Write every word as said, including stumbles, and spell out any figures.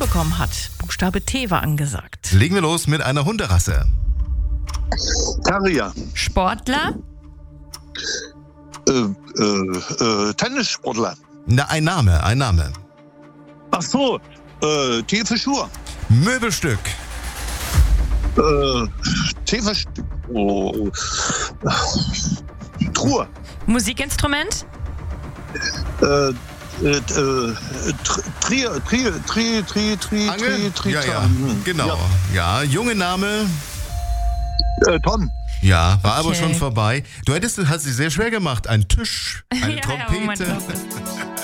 bekommen hat. Buchstabe T war angesagt. Legen wir los mit einer Hunderasse. Terrier. Sportler. Äh, äh, äh, Tennissportler. Na, ein Name, ein Name. Ach so, äh, T für Schuhe. Möbelstück. Äh, T für St- oh, oh. Truhe. Musikinstrument. Äh, äh, äh, Tri, Tri, Tri, Tri, Tri, Angel? Tri, Tri, Ja, ja, Hm. genau. Ja, junge Name. Äh, Tom. Ja, war aber Okay. schon vorbei. Du hättest, hast es sehr schwer gemacht. Ein Tisch, eine Ja, ja, Moment, Trompete. Moment.